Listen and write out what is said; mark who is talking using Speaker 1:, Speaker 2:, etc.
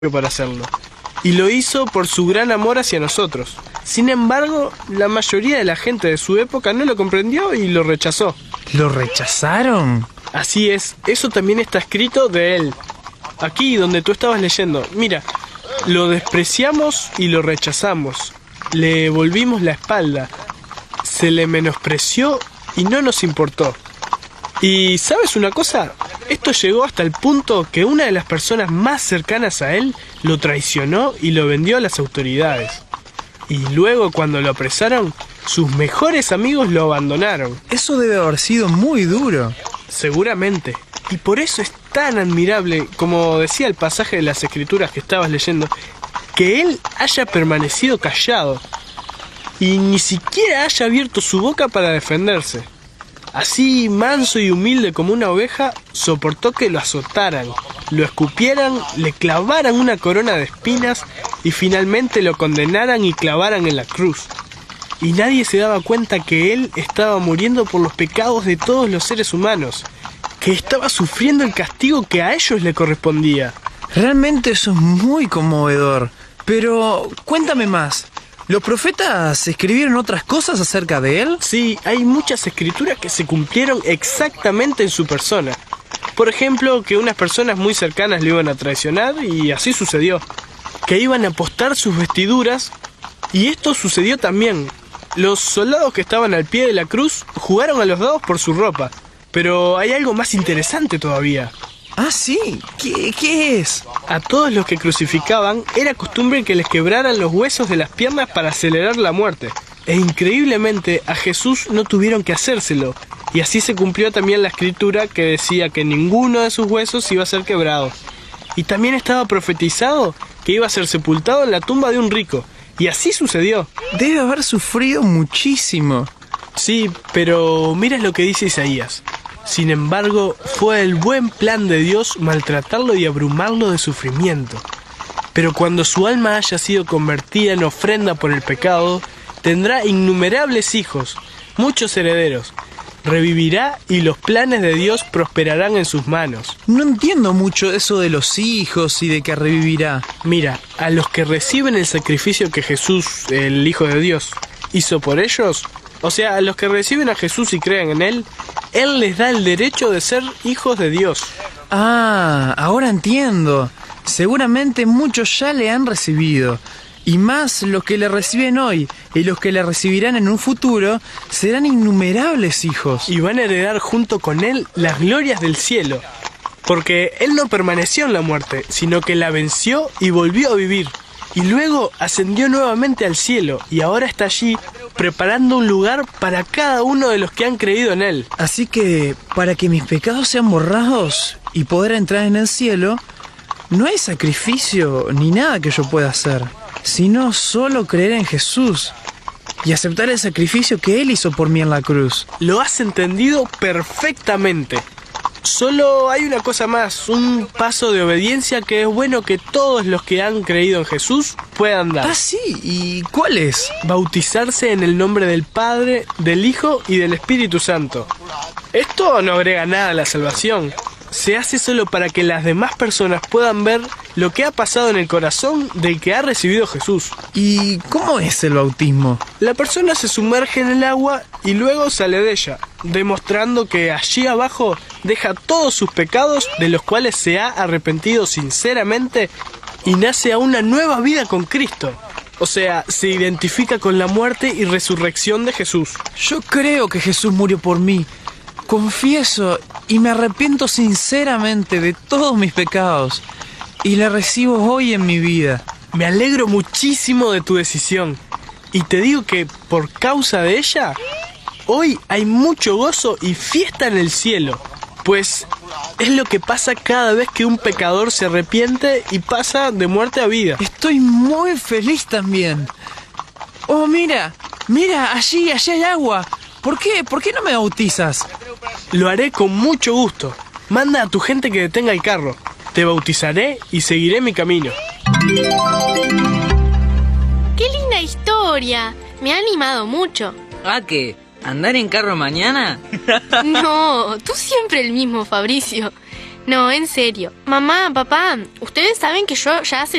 Speaker 1: para hacerlo. Y lo hizo por su gran amor hacia nosotros. Sin embargo, la mayoría de la gente de su época no lo comprendió y lo rechazó.
Speaker 2: ¿Lo rechazaron?
Speaker 1: Así es, eso también está escrito de él. Aquí donde tú estabas leyendo, mira, lo despreciamos y lo rechazamos. Le volvimos la espalda. Se le menospreció y no nos importó. Y ¿sabes una cosa? Esto llegó hasta el punto que una de las personas más cercanas a él lo traicionó y lo vendió a las autoridades. Y luego, cuando lo apresaron, sus mejores amigos lo abandonaron.
Speaker 2: Eso debe haber sido muy duro.
Speaker 1: Seguramente. Y por eso es tan admirable, como decía el pasaje de las Escrituras que estabas leyendo, que él haya permanecido callado y ni siquiera haya abierto su boca para defenderse. Así, manso y humilde como una oveja, soportó que lo azotaran, lo escupieran, le clavaran una corona de espinas y finalmente lo condenaran y clavaran en la cruz. Y nadie se daba cuenta que él estaba muriendo por los pecados de todos los seres humanos, que estaba sufriendo el castigo que a ellos le correspondía.
Speaker 2: Realmente eso es muy conmovedor. Pero cuéntame más. ¿Los profetas escribieron otras cosas acerca de él?
Speaker 1: Sí, hay muchas escrituras que se cumplieron exactamente en su persona. Por ejemplo, que unas personas muy cercanas le iban a traicionar y así sucedió. Que iban a apostar sus vestiduras y esto sucedió también. Los soldados que estaban al pie de la cruz jugaron a los dados por su ropa. Pero hay algo más interesante todavía.
Speaker 2: Ah, sí. ¿Qué es?
Speaker 1: A todos los que crucificaban era costumbre que les quebraran los huesos de las piernas para acelerar la muerte. E increíblemente a Jesús no tuvieron que hacérselo. Y así se cumplió también la escritura que decía que ninguno de sus huesos iba a ser quebrado. Y también estaba profetizado que iba a ser sepultado en la tumba de un rico. Y así sucedió.
Speaker 2: Debe haber sufrido muchísimo.
Speaker 1: Sí, pero mira lo que dice Isaías. Sin embargo, fue el buen plan de Dios maltratarlo y abrumarlo de sufrimiento. Pero cuando su alma haya sido convertida en ofrenda por el pecado, tendrá innumerables hijos, muchos herederos. Revivirá y los planes de Dios prosperarán en sus manos.
Speaker 2: No entiendo mucho eso de los hijos y de que revivirá.
Speaker 1: Mira, a los que reciben el sacrificio que Jesús, el Hijo de Dios, hizo por ellos, o sea, a los que reciben a Jesús y creen en Él, Él les da el derecho de ser hijos de Dios.
Speaker 2: Ah, ahora entiendo. Seguramente muchos ya le han recibido. Y más los que le reciben hoy y los que le recibirán en un futuro serán innumerables hijos.
Speaker 1: Y van a heredar junto con Él las glorias del cielo. Porque Él no permaneció en la muerte, sino que la venció y volvió a vivir. Y luego ascendió nuevamente al cielo y ahora está allí preparando un lugar para cada uno de los que han creído en Él.
Speaker 2: Así que, para que mis pecados sean borrados y poder entrar en el cielo, no hay sacrificio ni nada que yo pueda hacer, sino solo creer en Jesús y aceptar el sacrificio que Él hizo por mí en la cruz.
Speaker 1: Lo has entendido perfectamente. Solo hay una cosa más, un paso de obediencia que es bueno que todos los que han creído en Jesús puedan dar.
Speaker 2: Ah, sí, ¿y cuál es?
Speaker 1: Bautizarse en el nombre del Padre, del Hijo y del Espíritu Santo. Esto no agrega nada a la salvación. Se hace solo para que las demás personas puedan ver lo que ha pasado en el corazón del que ha recibido Jesús.
Speaker 2: ¿Y cómo es el bautismo?
Speaker 1: La persona se sumerge en el agua y luego sale de ella, demostrando que allí abajo deja todos sus pecados de los cuales se ha arrepentido sinceramente y nace a una nueva vida con Cristo. O sea, se identifica con la muerte y resurrección de Jesús.
Speaker 2: Yo creo que Jesús murió por mí. Confieso y me arrepiento sinceramente de todos mis pecados y le recibo hoy en mi vida.
Speaker 1: Me alegro muchísimo de tu decisión y te digo que por causa de ella, hoy hay mucho gozo y fiesta en el cielo, pues es lo que pasa cada vez que un pecador se arrepiente y pasa de muerte a vida.
Speaker 2: Estoy muy feliz también. Oh, mira, allí hay agua. ¿Por qué no me bautizas?
Speaker 1: Lo haré con mucho gusto. Manda a tu gente que detenga el carro. Te bautizaré y seguiré mi camino.
Speaker 3: ¡Qué linda historia! Me ha animado mucho.
Speaker 4: ¿Ah, qué? ¿Andar en carro mañana?
Speaker 3: No, tú siempre el mismo, Fabricio. No, en serio. Mamá, papá, ustedes saben que yo ya hace